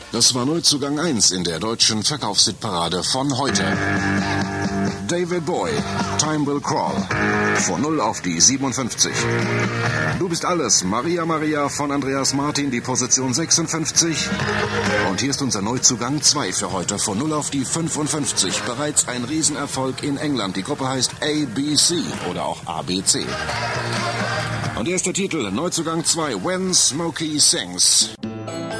Das war Neuzugang 1 in der deutschen Verkaufshitparade von heute. David Bowie, Time Will Crawl, von 0 auf die 57. Du bist alles, Maria Maria von Andreas Martin, die Position 56. Und hier ist unser Neuzugang 2 für heute, von 0 auf die 55. Bereits ein Riesenerfolg in England. Die Gruppe heißt ABC oder auch ABC. Und hier ist der Titel, Neuzugang 2, When Smokey Sings.